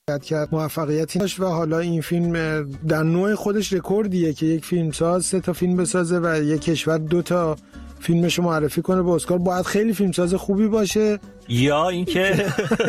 کرد، موفقیتی داشت و حالا این فیلم در نوع خودش رکوردیه که یک فیلمساز 3 تا فیلم بسازه و یک کشور 2 تا فیلمش رو معرفی کنه به اسکار. باید خیلی فیلمساز خوبی باشه یا اینکه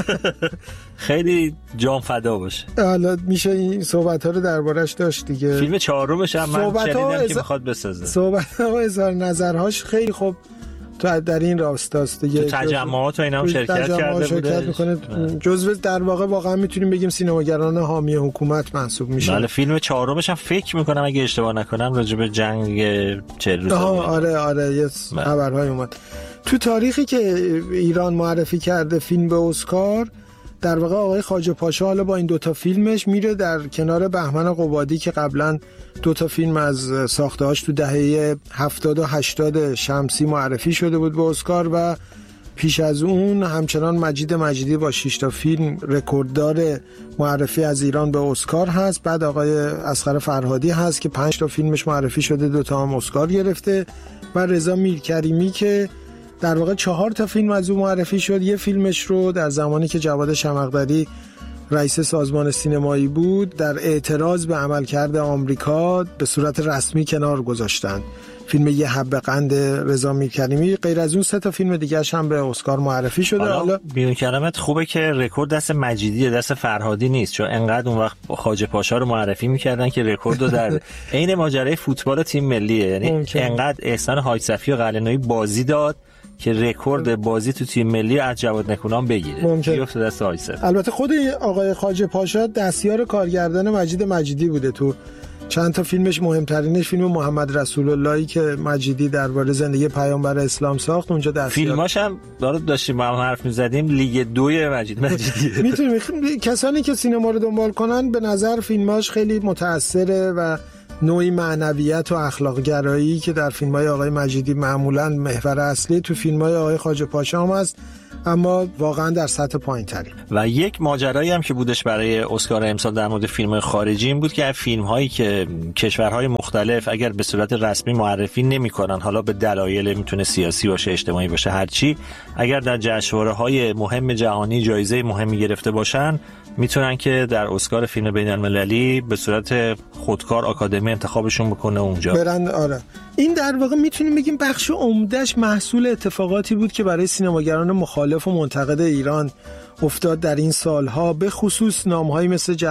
خیلی جان فدا باشه. حالا میشه این صحبت‌ها رو دربارش داشت دیگه. فیلم 4مش هم من شنیدم که میخواد بسازه. صحبت‌ها و اظهار نظرهاش خیلی خوب تو در این راستاست دیگه. تو تجمعات و اینا هم شرکت کرده بوده. جزو در واقع میتونیم بگیم سینماگران حامی حکومت محسوب میشن. بله فیلم 4مش هم فکر میکنم اگه اشتباه نکنم راجع به جنگ 40 روزه. آره یه خبرهای اومد. تو تاریخی که ایران معرفی کرده فیلم به اسکار، در واقع آقای خواجه پاشا حالا با این 2 تا فیلمش میره در کنار بهمن قبادی که قبلا 2 تا فیلم از ساخته‌هاش تو دهه 70 و 80 شمسی معرفی شده بود به اسکار و پیش از اون همچنان مجید مجیدی با 6 تا فیلم رکورددار معرفی از ایران به اسکار هست. بعد آقای اصغر فرهادی هست که 5 تا فیلمش معرفی شده، 2 تا هم اسکار گرفته و رضا میرکریمی که در واقع 4 تا فیلم از او معرفی شد. یه فیلمش رو در زمانی که جواد شمقدری رئیس سازمان سینمایی بود در اعتراض به عملکرد آمریکا به صورت رسمی کنار گذاشتن. فیلم یه حب قند رضا میرکریمی. غیر از اون 3 تا فیلم دیگه‌اش هم به اسکار معرفی شده. حالا بیون کلامت خوبه که رکورد دست مجیدی دست فرهادی نیست، چون انقدر اون وقت خواجه پاشا رو معرفی می‌کردن که رکوردو در عین ماجرای فوتبال تیم ملیه، یعنی انقدر احسان حاج صفی و قلعه‌نویی بازی داد که رکورد بازی تو تیم ملی از جواد نکونام بگیره. بیفته دست حاج صفی. البته خود آقای خواجه پاشا دستیار کارگردان مجید مجیدی بوده. تو چند تا فیلمش مهمترینش فیلم محمد رسول اللهی که مجیدی درباره زندگی پیامبر اسلام ساخت، اونجا دستیار. فیلماش هم داشتیم با هم حرف می‌زدیم، لیگ 2 مجید مجیدی. میتونیم کسانی که سینما رو دنبال کنن به نظر فیلماش خیلی متأثره و نوعی معنویت و اخلاق گرایی که در فیلم‌های آقای مجیدی معمولاً محور اصلی تو فیلم‌های آقای خواجه پاشا هم هست، اما واقعا در سطح پایین‌تری. و یک ماجرایی هم که بودش برای اسکار امسال در مورد فیلم‌های خارجی این بود که فیلم‌هایی که کشورهای مختلف اگر به صورت رسمی معرفی نمی‌کنن، حالا به دلایل میتونه سیاسی باشه، اجتماعی باشه، هر چی، اگر در جشنواره‌های مهم جهانی جایزه مهمی گرفته باشن، میتونن که در اسکار فیلم بین‌المللی به صورت خودکار آکادمی انتخابشون بکنه اونجا برن. آره این در واقع میتونیم بگیم بخش عمده‌اش محصول اتفاقاتی بود که برای سینماگران مخالف و منتقد ایران افتاد در این سالها، به خصوص نام‌هایی مثل